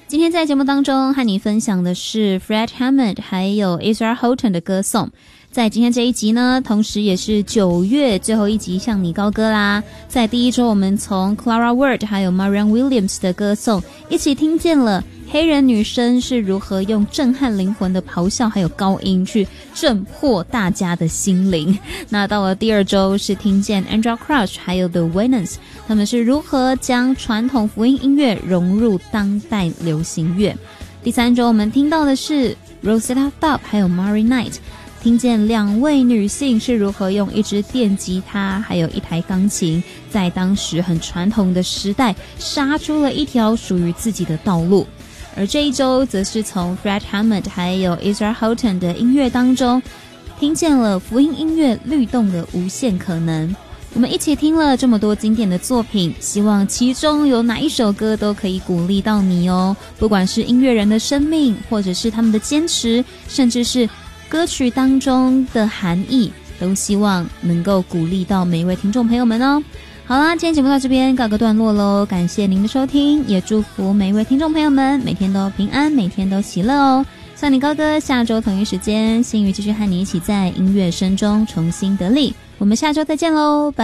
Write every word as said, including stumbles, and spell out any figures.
今天在节目当中和你分享的是 Fred Hammond 还有 Ezra Houghton 的歌颂。在今天这一集呢，同时也是九月最后一集向你高歌啦。在第一周我们从 Clara Ward 还有 Marianne Williams 的歌颂一起听见了黑人女生是如何用震撼灵魂的咆哮还有高音去震破大家的心灵。那到了第二周是听见 Andrea Crouch 还有 The Winans 他们是如何将传统福音音乐融入当代流行乐。第三周我们听到的是 Rosetta Tharpe 还有 Mari Knight，听见两位女性是如何用一支电吉他还有一台钢琴，在当时很传统的时代杀出了一条属于自己的道路。而这一周则是从 Fred Hammond 还有 Ezra Houghton 的音乐当中听见了福音音乐律动的无限可能。我们一起听了这么多经典的作品，希望其中有哪一首歌都可以鼓励到你哦。不管是音乐人的生命，或者是他们的坚持，甚至是歌曲当中的含义，都希望能够鼓励到每一位听众朋友们哦。好啦，今天节目到这边告个段落咯，感谢您的收听，也祝福每一位听众朋友们每天都平安，每天都喜乐哦。向你高歌，下周同一时间，心语继续和你一起在音乐声中重新得力。我们下周再见咯，拜拜。